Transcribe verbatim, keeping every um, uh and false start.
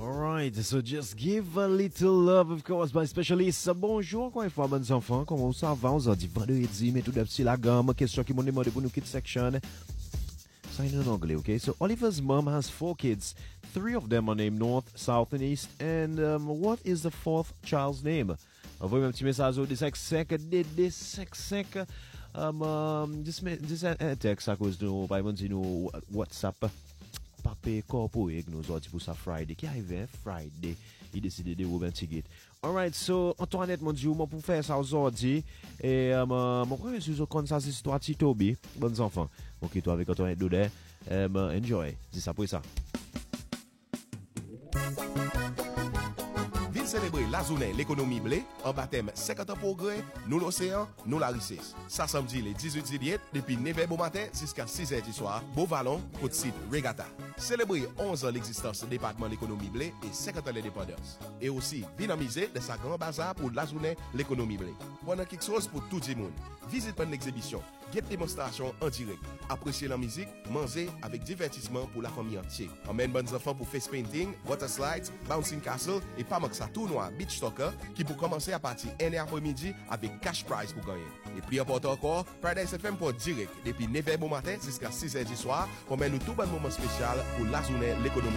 Alright, so just give a little love, of course, by specialist. Bonjour, encore une fois, bonnes enfants. Comment ça va? On dit vendredi, mais tout de suite la gamme. Question qui m'ont demandé pour nous quitter section. Ça en anglais, okay? So Oliver's mom has four kids. Three of them are named North, South, and East. And um, what is the fourth child's name? Envoyez un petit message au dix cinq dix cinq cinq. Um, um, dis, dis un texte à cause de nous, par exemple, nous WhatsApp. Pape corporate nous autres pour ça Friday. Qui arrive Friday? Il décide de ouvrir un ticket. Alright, so Antoinette mon Dieu, moi pour faire ça aujourd'hui. Et um, mon premier sujet comme ça c'est histoire de Toby. Bonnes enfants. Ok, toi avec Antoinette Doudet. Um, enjoy. Dis ça pour ça. Célébrer la journée l'économie blé en baptême cinquante ans progrès, nous l'océan, nous la richesse. Ça samedi le dix-huit juillet depuis neuf heures au matin jusqu'à six heures du soir, Beau Vallon, côte site Regatta. Célébrer onze ans l'existence du département l'économie blé et cinquante ans l'indépendance. Et aussi dynamiser de sa grand bazar pour la journée l'économie blé. Pendant quelque chose pour tout le monde. Visite une exhibition, guette démonstration en direct. Apprécier la musique, manger avec divertissement pour la famille entière. Emmène bonnes enfants pour face painting, water slides, bouncing castle et pas manquer ça tournoi beach soccer qui pour commencer à partir un heure après-midi avec cash prize pour gagner. Et plus important encore, Paradise F M pour direct depuis neuf heures au matin jusqu'à six heures du soir. Emmène nous tout bon moment spécial pour la journée l'économie.